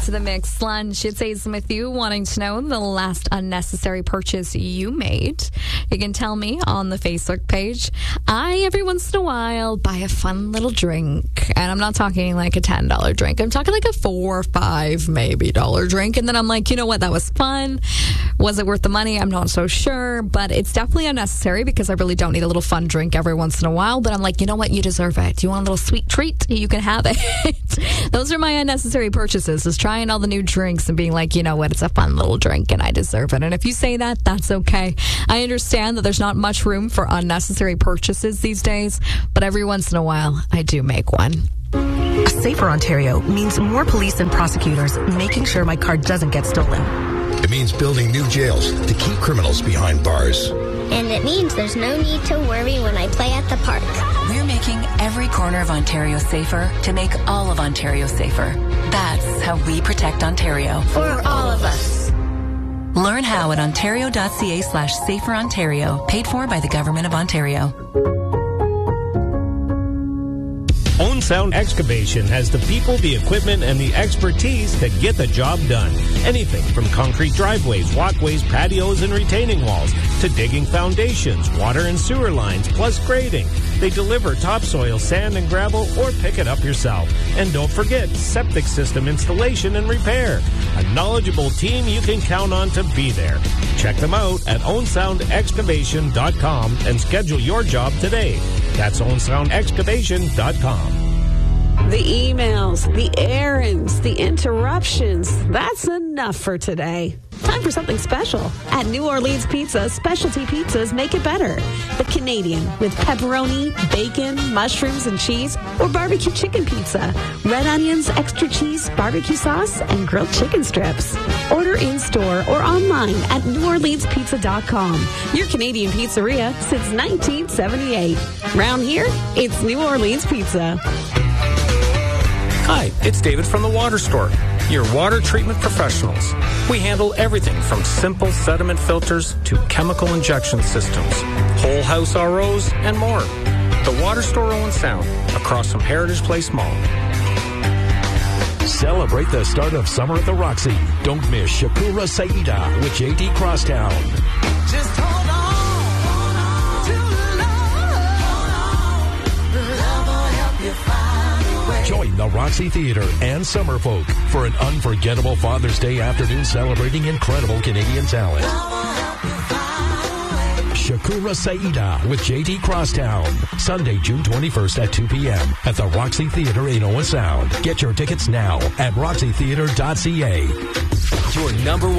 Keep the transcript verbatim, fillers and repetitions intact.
to the Mixed Lunch. It's Aizen with you, wanting to know the last unnecessary purchase you made. You can tell me on the Facebook page. I, every once in a while, buy a fun little drink. And I'm not talking like a ten dollars drink. I'm talking like a four, five, maybe dollar drink. And then I'm like, you know what? That was fun. Was it worth the money? I'm not so sure. But it's definitely unnecessary because I really don't need a little fun drink every once in a while. But I'm like, you know what? You deserve it. You want a little sweet treat? You can have it. Those are my unnecessary purchases, is trying all the new drinks and being like, you know what, it's a fun little drink and I deserve it. And if you say that, that's okay. I understand that there's not much room for unnecessary purchases these days, but every once in a while, I do make one. A safer Ontario means more police and prosecutors making sure my car doesn't get stolen. It means building new jails to keep criminals behind bars. And it means there's no need to worry when I play at the park. We're making every corner of Ontario safer to make all of Ontario safer. That's how we protect Ontario. For all of us. Learn how at ontario.ca slash safer Ontario. Paid for by the Government of Ontario. Owen Sound Excavation has the people, the equipment, and the expertise to get the job done. Anything from concrete driveways, walkways, patios, and retaining walls to digging foundations, water and sewer lines, plus grading. They deliver topsoil, sand, and gravel, or pick it up yourself. And don't forget septic system installation and repair. A knowledgeable team you can count on to be there. Check them out at owen sound excavation dot com and schedule your job today. That's owen sound excavation dot com. The emails, the errands, the interruptions. That's enough for today. Time for something special. At New Orleans Pizza, specialty pizzas make it better. The Canadian with pepperoni, bacon, mushrooms, and cheese, or barbecue chicken pizza. Red onions, extra cheese, barbecue sauce, and grilled chicken strips. Order in-store or online at new orleans pizza dot com. Your Canadian pizzeria since nineteen seventy-eight. Round here, it's New Orleans Pizza. Hi, it's David from the Water Store, your water treatment professionals. We handle everything from simple sediment filters to chemical injection systems, whole house R Os, and more. The Water Store, Owen Sound, across from Heritage Place Mall. Celebrate the start of summer at the Roxy. Don't miss Shakura Saida with J D Crosstown. Just hold on, to love, the love will help you find a way. Join the Roxy Theatre and Summerfolk for an unforgettable Father's Day afternoon celebrating incredible Canadian talent. Shakura Saida with J D Crosstown. Sunday, June twenty-first at two p.m. at the Roxy Theatre in Owen Sound. Get your tickets now at roxy theatre dot c a. Your number one